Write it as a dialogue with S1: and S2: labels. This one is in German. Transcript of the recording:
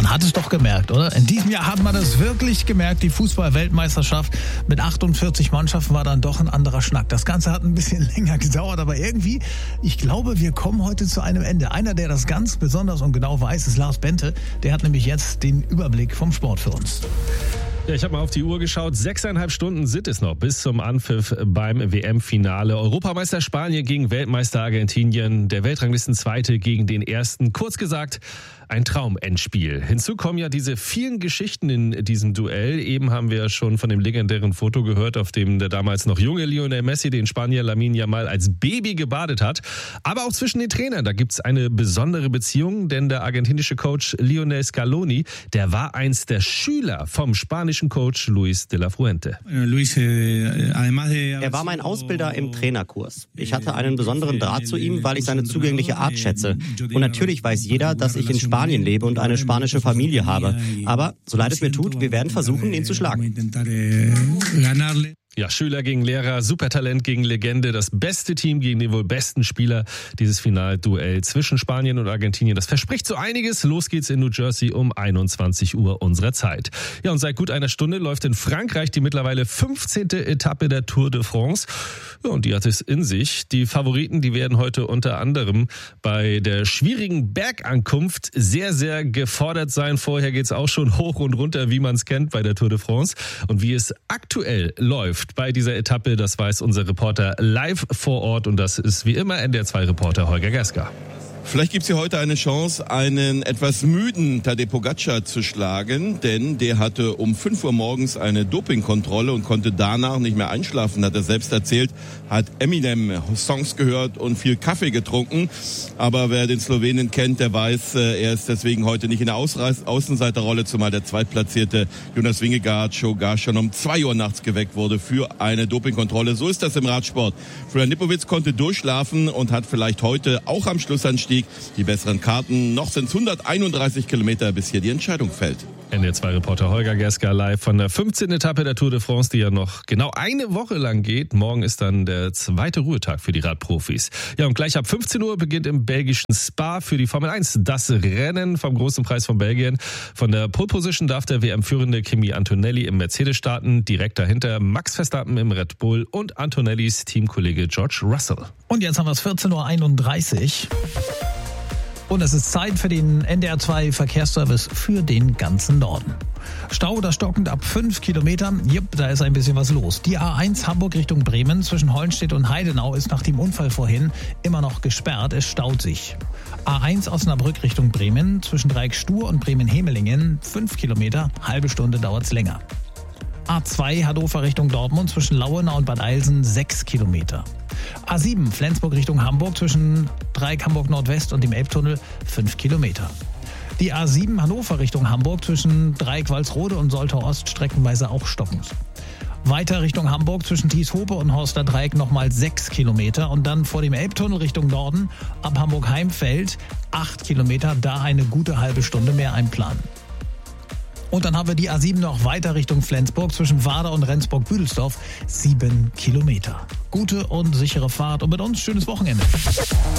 S1: Man hat es doch gemerkt, oder? In diesem Jahr hat man das wirklich gemerkt. Die Fußball-Weltmeisterschaft mit 48 Mannschaften war dann doch ein anderer Schnack. Das Ganze hat ein bisschen länger gedauert, aber irgendwie, ich glaube, wir kommen heute zu einem Ende. Einer, der das ganz besonders und genau weiß, ist Lars Bente. Der hat nämlich jetzt den Überblick vom Sport für uns.
S2: Ja, ich habe mal auf die Uhr geschaut. 6,5 Stunden sind es noch bis zum Anpfiff beim WM-Finale. Europameister Spanien gegen Weltmeister Argentinien. Der Weltranglistenzweite gegen den Ersten. Kurz gesagt, ein Traum-Endspiel. Hinzu kommen ja diese vielen Geschichten in diesem Duell. Eben haben wir ja schon von dem legendären Foto gehört, auf dem der damals noch junge Lionel Messi den Spanier Lamine Yamal als Baby gebadet hat. Aber auch zwischen den Trainern, da gibt's eine besondere Beziehung, denn der argentinische Coach Lionel Scaloni, der war einst der Schüler vom spanischen Coach Luis de la Fuente.
S3: Er war mein Ausbilder im Trainerkurs. Ich hatte einen besonderen Draht zu ihm, weil ich seine zugängliche Art schätze. Und natürlich weiß jeder, dass ich in Spanien lebe und eine spanische Familie habe. Aber, so leid es mir tut, wir werden versuchen, ihn zu schlagen.
S2: Ja, Schüler gegen Lehrer, Supertalent gegen Legende, das beste Team gegen den wohl besten Spieler. Dieses Finalduell zwischen Spanien und Argentinien, das verspricht so einiges. Los geht's in New Jersey um 21 Uhr unserer Zeit. Ja, und seit gut einer Stunde läuft in Frankreich die mittlerweile 15. Etappe der Tour de France. Ja, und die hat es in sich. Die Favoriten, die werden heute unter anderem bei der schwierigen Bergankunft sehr, sehr gefordert sein. Vorher geht's auch schon hoch und runter, wie man es kennt bei der Tour de France. Und wie es aktuell läuft bei dieser Etappe, das weiß unser Reporter live vor Ort, und das ist wie immer NDR2-Reporter Holger Geska.
S4: Vielleicht gibt es hier heute eine Chance, einen etwas müden Tadej Pogačar zu schlagen, denn der hatte um 5 Uhr morgens eine Dopingkontrolle und konnte danach nicht mehr einschlafen, hat er selbst erzählt, hat Eminem-Songs gehört und viel Kaffee getrunken. Aber wer den Slowenen kennt, der weiß, er ist deswegen heute nicht in der Außenseiterrolle, zumal der zweitplatzierte Jonas Vingegaard sogar schon um 2 Uhr nachts geweckt wurde für eine Dopingkontrolle. So ist das im Radsport. Florian Lipowitz konnte durchschlafen und hat vielleicht heute auch am Schlussanstieg die besseren Karten. Noch sind es 131 Kilometer, bis hier die Entscheidung fällt.
S2: NDR2-Reporter Holger Geska live von der 15. Etappe der Tour de France, die ja noch genau eine Woche lang geht. Morgen ist dann der zweite Ruhetag für die Radprofis. Ja, und gleich ab 15 Uhr beginnt im belgischen Spa für die Formel 1 das Rennen vom Großen Preis von Belgien. Von der Pole Position darf der WM-führende Kimi Antonelli im Mercedes starten. Direkt dahinter Max Verstappen im Red Bull und Antonellis Teamkollege George Russell.
S1: Und jetzt haben wir es 14.31 Uhr. Und es ist Zeit für den NDR2 Verkehrsservice für den ganzen Norden. Stau oder stockend ab 5 Kilometern. Jupp, da ist ein bisschen was los. Die A1 Hamburg Richtung Bremen zwischen Hollenstedt und Heidenau ist nach dem Unfall vorhin immer noch gesperrt. Es staut sich. A1 Osnabrück Richtung Bremen zwischen Dreieck-Stur und Bremen-Hemelingen 5 Kilometer. Halbe Stunde dauert's länger. A2 Hannover Richtung Dortmund zwischen Lauenau und Bad Eilsen 6 Kilometer. A7 Flensburg Richtung Hamburg zwischen Dreieck Hamburg Nordwest und dem Elbtunnel 5 Kilometer. Die A7 Hannover Richtung Hamburg zwischen Dreieck Walsrode und Soltau Ost streckenweise auch stockend. Weiter Richtung Hamburg zwischen Thieshope und Horster Dreieck nochmal 6 Kilometer und dann vor dem Elbtunnel Richtung Norden ab Hamburg-Heimfeld 8 Kilometer, da eine gute halbe Stunde mehr einplanen. Und dann haben wir die A7 noch weiter Richtung Flensburg zwischen Wader und Rendsburg-Büdelsdorf 7 Kilometer. Gute und sichere Fahrt und mit uns schönes Wochenende.